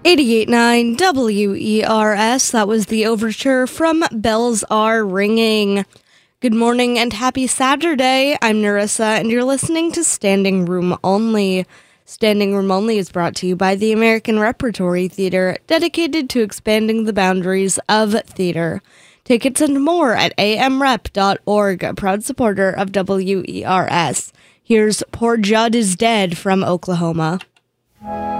88.9 WERS. That was the overture from Bells Are Ringing. Good morning and happy Saturday. I'm Narissa, and you're listening to Standing Room Only. Standing Room Only is brought to you by the American Repertory Theater, dedicated to expanding the boundaries of theater. Tickets and more at amrep.org, a proud supporter of WERS. Here's Poor Judd is Dead from Oklahoma.